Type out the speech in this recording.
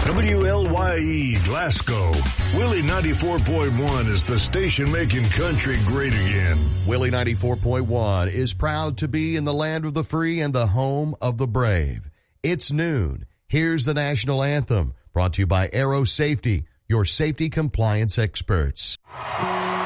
WLYE Glasgow. Willie 94.1 is the station making country great again. Willie 94.1 is proud to be in the land of the free and the home of the brave. It's noon. Here's the national anthem, brought to you by Aero Safety, your safety compliance experts.